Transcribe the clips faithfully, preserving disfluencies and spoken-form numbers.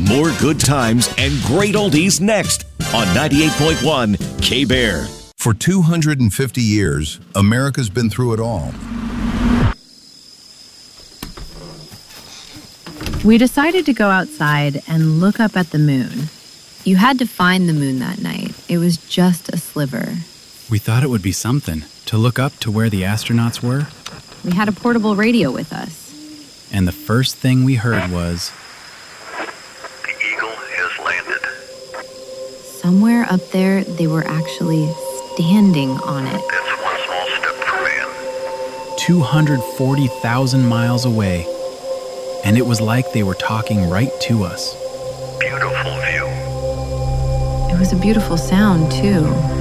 More good times and great oldies next on ninety-eight point one K-Bear. For two hundred fifty years, America's been through it all. We decided to go outside and look up at the moon. You had to find the moon that night. It was just a sliver. We thought it would be something, to look up to where the astronauts were. We had a portable radio with us. And the first thing we heard was... The Eagle has landed. Somewhere up there, they were actually standing on it. That's one small step for man. two hundred forty thousand miles away. And it was like they were talking right to us. Beautiful view. It was a beautiful sound, too.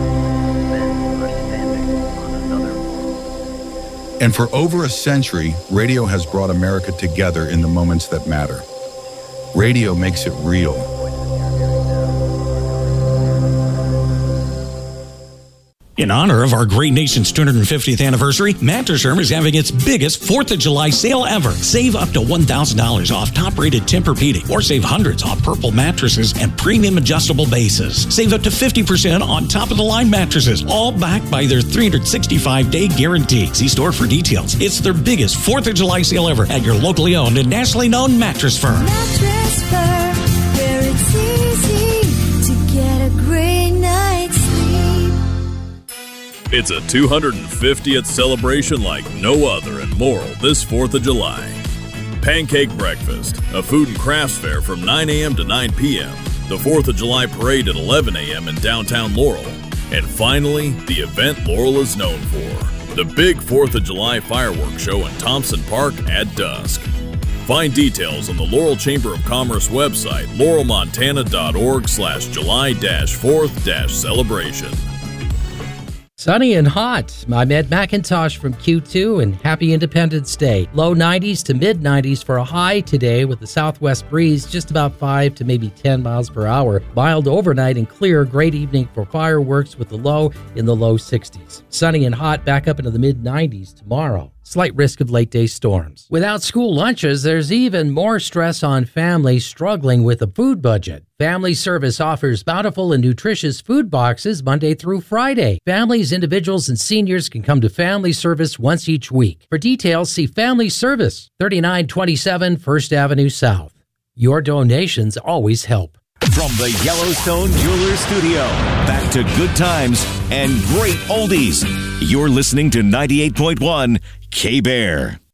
And for over a century, radio has brought America together in the moments that matter. Radio makes it real. In honor of our great nation's two hundred fiftieth anniversary, Mattress Firm is having its biggest fourth of July sale ever. Save up to one thousand dollars off top-rated Tempur-Pedic, or save hundreds off Purple mattresses and premium adjustable bases. Save up to fifty percent on top-of-the-line mattresses, all backed by their three hundred sixty-five day guarantee. See store for details. It's their biggest fourth of July sale ever at your locally owned and nationally known Mattress Firm. Mattress Firm, where it's easy to get a great night's sleep. It's a two hundred fiftieth celebration like no other in Laurel this fourth of July. Pancake Breakfast, a food and crafts fair from nine a.m. to nine p.m., the fourth of July Parade at eleven a.m. in downtown Laurel, and finally, the event Laurel is known for, the big fourth of July fireworks show in Thompson Park at dusk. Find details on the Laurel Chamber of Commerce website, laurelmontana.org slash July dash fourth dash celebration. Sunny and hot. I'm Ed McIntosh from Q two, and happy Independence Day. Low nineties to mid nineties for a high today with the southwest breeze just about five to maybe ten miles per hour. Mild overnight and clear. Great evening for fireworks with the low in the low sixties. Sunny and hot back up into the mid nineties tomorrow. Slight risk of late-day storms. Without school lunches, there's even more stress on families struggling with a food budget. Family Service offers bountiful and nutritious food boxes Monday through Friday. Families, individuals, and seniors can come to Family Service once each week. For details, see Family Service, thirty-nine twenty-seven First Avenue South. Your donations always help. From the Yellowstone Jewelers Studio, back to good times and great oldies. You're listening to ninety-eight point one K-Bear.